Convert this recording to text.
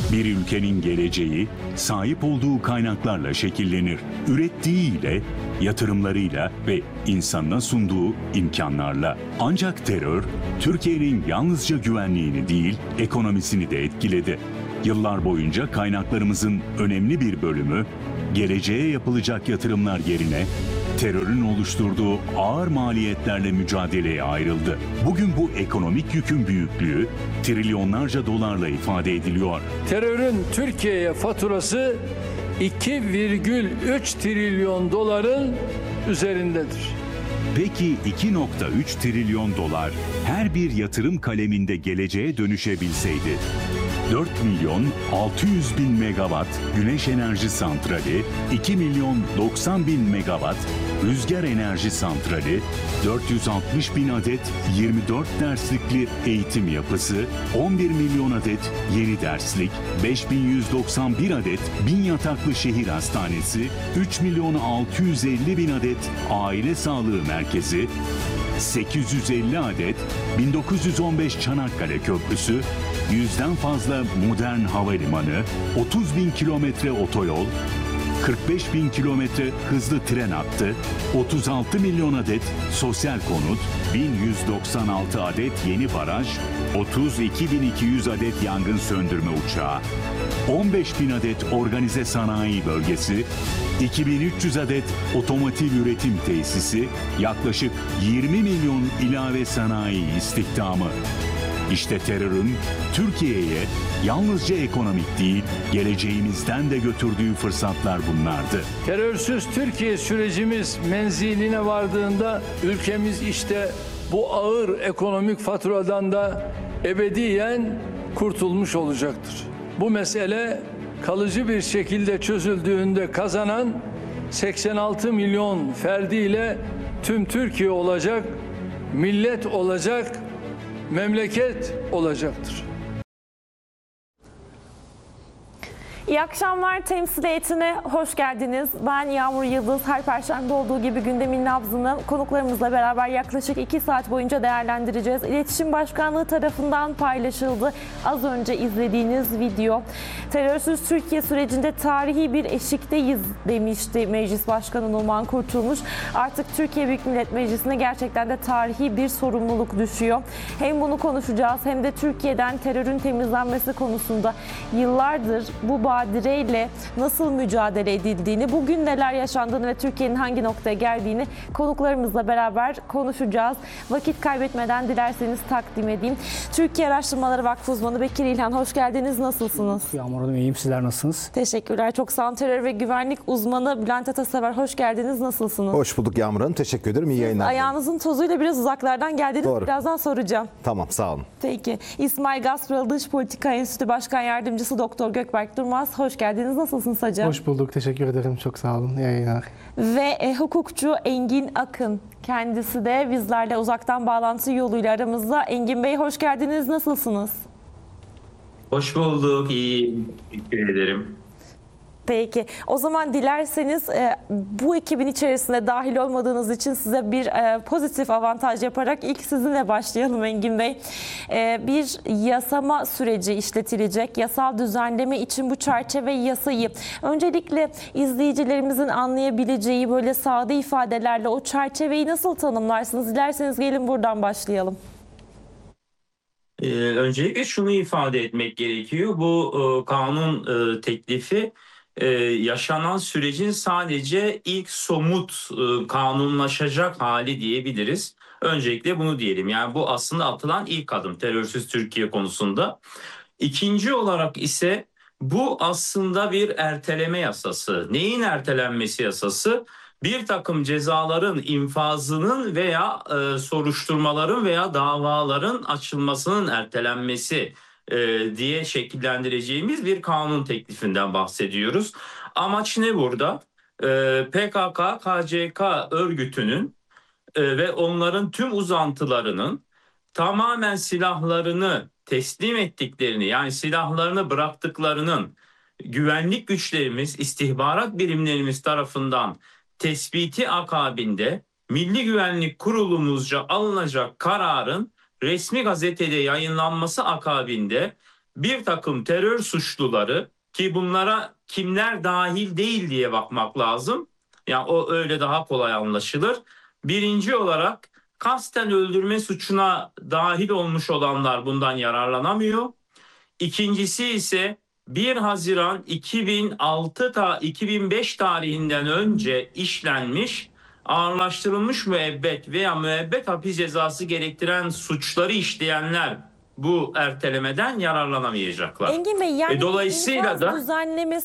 Bir ülkenin geleceği sahip olduğu kaynaklarla şekillenir. Ürettiğiyle, yatırımlarıyla ve insanına sunduğu imkanlarla. Ancak terör, Türkiye'nin yalnızca güvenliğini değil, ekonomisini de etkiledi. Yıllar boyunca kaynaklarımızın önemli bir bölümü, geleceğe yapılacak yatırımlar yerine terörün oluşturduğu ağır maliyetlerle mücadeleye ayrıldı. Bugün bu ekonomik yükün büyüklüğü trilyonlarca dolarla ifade ediliyor. Terörün Türkiye'ye faturası 2,3 trilyon doların üzerindedir. Peki 2,3 trilyon dolar her bir yatırım kaleminde geleceğe dönüşebilseydi? 4 milyon 600 bin megawatt güneş enerji santrali, 2 milyon 90 bin megawatt rüzgar enerji santrali, 460 bin adet 24 derslikli eğitim yapısı, 11 milyon adet yeni derslik, 5191 adet 1000 yataklı şehir hastanesi, 3 milyon 650 bin adet aile sağlığı merkezi, 850 adet 1915 Çanakkale Köprüsü, 100'den fazla modern havalimanı, 30 bin kilometre otoyol, 45 bin kilometre hızlı tren hattı, 36 milyon adet sosyal konut, 1196 adet yeni baraj, 32.200 adet yangın söndürme uçağı, 15 bin adet organize sanayi bölgesi, 2300 adet otomotiv üretim tesisi, yaklaşık 20 milyon ilave sanayi istihdamı. İşte terörün Türkiye'ye yalnızca ekonomik değil, geleceğimizden de götürdüğü fırsatlar bunlardı. Terörsüz Türkiye sürecimiz menziline vardığında ülkemiz işte bu ağır ekonomik faturadan da ebediyen kurtulmuş olacaktır. Bu mesele kalıcı bir şekilde çözüldüğünde kazanan 86 milyon ferdiyle tüm Türkiye olacak, millet olacak, memleket olacaktır. İyi akşamlar, temsil heyetine hoş geldiniz. Ben Yağmur Yıldız. Her perşembe olduğu gibi gündemin nabzını konuklarımızla beraber yaklaşık 2 saat boyunca değerlendireceğiz. İletişim Başkanlığı tarafından paylaşıldı az önce izlediğiniz video. Terörsüz Türkiye sürecinde tarihi bir eşikteyiz demişti Meclis Başkanı Numan Kurtulmuş. Artık Türkiye Büyük Millet Meclisi'ne gerçekten de tarihi bir sorumluluk düşüyor. Hem bunu konuşacağız hem de Türkiye'den terörün temizlenmesi konusunda yıllardır bu badireyle nasıl mücadele edildiğini, bugün neler yaşandığını ve Türkiye'nin hangi noktaya geldiğini konuklarımızla beraber konuşacağız. Vakit kaybetmeden dilerseniz takdim edeyim. Türkiye Araştırmaları Vakfı uzmanı Bekir İlhan, hoş geldiniz. Nasılsınız? Yağmur Hanım, iyiyim. Sizler nasılsınız? Teşekkürler. Çok sağ olun. Terör ve güvenlik uzmanı Bülent Atasever, hoş geldiniz. Nasılsınız? Hoş bulduk Yağmur Hanım. Teşekkür ederim. İyi yayınlar. Ayağınızın tozuyla biraz uzaklardan geldiniz. Doğru. Birazdan soracağım. Tamam, sağ olun. Peki. İsmail Gasparalı Dış Politika Enstitüsü Başkan Yardımcısı Doktor Gökberk Durmaz, hoş geldiniz. Nasılsınız hocam? Hoş bulduk. Teşekkür ederim. Çok sağ olun. İyi yayınlar. Ve hukukçu Engin Akın. Kendisi de bizlerle uzaktan bağlantı yoluyla aramızda. Engin Bey, hoş geldiniz. Nasılsınız? Hoş bulduk. İyi. Teşekkür ederim. Peki. O zaman dilerseniz bu ekibin içerisinde dahil olmadığınız için size bir pozitif avantaj yaparak ilk sizinle başlayalım Engin Bey. Bir yasama süreci işletilecek. Yasal düzenleme için bu çerçeve yasayı öncelikle izleyicilerimizin anlayabileceği böyle sade ifadelerle o çerçeveyi nasıl tanımlarsınız? Dilerseniz gelin buradan başlayalım. Öncelikle şunu ifade etmek gerekiyor. Bu kanun teklifi yaşanan sürecin sadece ilk somut kanunlaşacak hali diyebiliriz. Öncelikle bunu diyelim. Yani bu aslında atılan ilk adım terörsüz Türkiye konusunda. İkinci olarak ise bu aslında bir erteleme yasası. Neyin ertelenmesi yasası? Bir takım cezaların infazının veya soruşturmaların veya davaların açılmasının ertelenmesi diye şekillendireceğimiz bir kanun teklifinden bahsediyoruz. Amaç ne burada? PKK, KCK örgütünün ve onların tüm uzantılarının tamamen silahlarını teslim ettiklerini, yani silahlarını bıraktıklarının güvenlik güçlerimiz, istihbarat birimlerimiz tarafından tespiti akabinde Milli Güvenlik Kurulumuzca alınacak kararın resmi gazetede yayınlanması akabinde bir takım terör suçluları, ki bunlara kimler dahil değil diye bakmak lazım. Yani o öyle daha kolay anlaşılır. Birinci olarak kasten öldürme suçuna dahil olmuş olanlar bundan yararlanamıyor. İkincisi ise 1 Haziran 2005 tarihinden önce işlenmiş, ağırlaştırılmış müebbet veya müebbet hapis cezası gerektiren suçları işleyenler bu ertelemeden yararlanamayacaklar. Engin Bey, yani Dolayısıyla infaz da düzenlemesi